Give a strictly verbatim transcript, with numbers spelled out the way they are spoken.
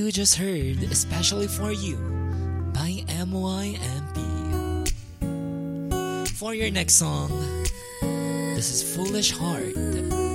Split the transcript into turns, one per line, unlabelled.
you just heard, Especially For You by M Y M P. For your next song, this is Foolish Heart